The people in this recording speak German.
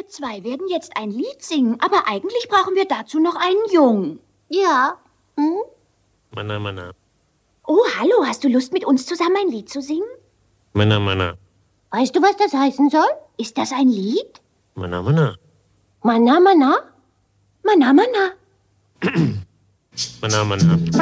zwei werden jetzt ein Lied singen, aber eigentlich brauchen wir dazu noch einen Jungen. Ja. Hm? Mana, mana. Oh, hallo, hast du Lust, mit uns zusammen ein Lied zu singen? Mana, mana. Weißt du, was das heißen soll? Ist das ein Lied? Mana, mana. Mana, mana? Mana, mana. Mana, mana.